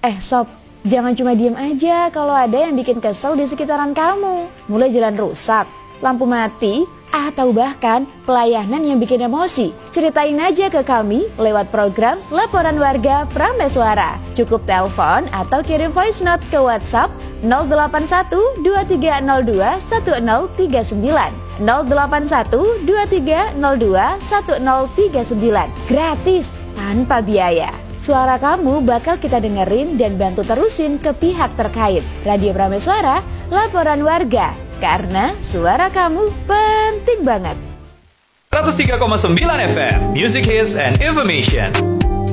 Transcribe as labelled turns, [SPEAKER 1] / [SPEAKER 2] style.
[SPEAKER 1] Sob, jangan cuma diem aja kalau ada yang bikin kesel di sekitaran kamu. Mulai jalan rusak, lampu mati, atau bahkan pelayanan yang bikin emosi. Ceritain aja ke kami lewat program Laporan Warga Prameswara. Cukup telepon atau kirim voice note ke WhatsApp 081 2302 1039 081 2302 1039. Gratis, tanpa biaya. Suara kamu bakal kita dengerin dan bantu terusin ke pihak terkait. Radio Prameswara, Laporan Warga. Karena suara kamu penting banget.
[SPEAKER 2] 103,9 FM, Music Hits and Information.